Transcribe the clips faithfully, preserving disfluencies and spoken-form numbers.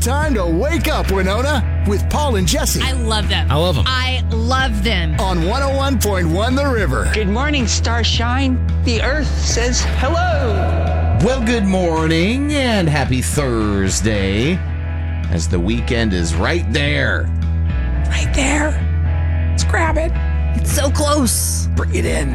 time to wake up, Winona, with Paul and Jesse. I love them. I love them. I love them. On one oh one point one The River. Good morning, Starshine. The Earth says hello. Well, good morning and happy Thursday, as the weekend is right there. Right there. Let's grab it. It's so close. Bring it in.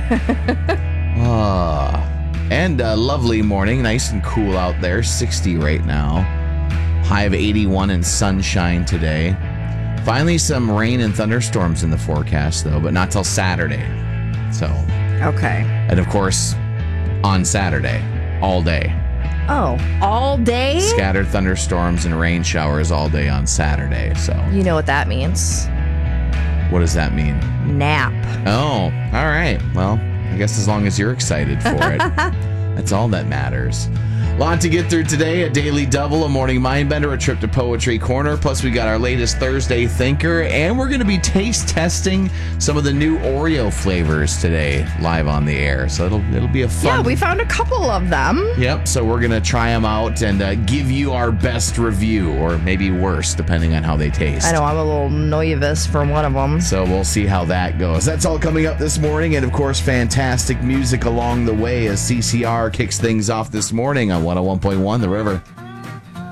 Ah, and a lovely morning. Nice and cool out there. sixty right now. High of eighty-one and sunshine today. Finally some rain and thunderstorms in the forecast, though, but not till Saturday. So, Okay. and of course, on Saturday, all day. Oh, all day? Scattered thunderstorms and rain showers all day on Saturday. So, You know what that means. what does that mean? Nap. Oh, all right. Well, I guess as long as you're excited for it, that's all that matters. Lot to get through today. A daily double, a morning mind bender, a trip to Poetry Corner. Plus, we got our latest Thursday thinker, and we're going to be taste testing some of the new Oreo flavors today, live on the air. So it'll it'll be a fun. Yeah, we found a couple of them. Yep. So we're going to try them out and uh, give you our best review, or maybe worse, depending on how they taste. I know, I'm a little nervous for one of them. So we'll see how that goes. That's all coming up this morning. And, of course, fantastic music along the way as C C R kicks things off this morning on one oh one point one The River.